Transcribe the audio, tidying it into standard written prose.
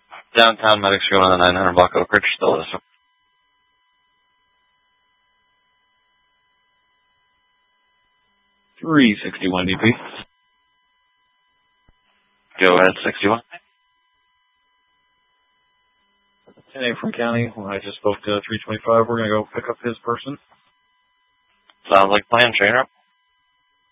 Downtown medics going on the 900 block Oak Ridge, still this. 361 DP. Go ahead, 61. 10-8 from county. When I just spoke to 325, we're going to go pick up his person. Sounds like plan, trainer up.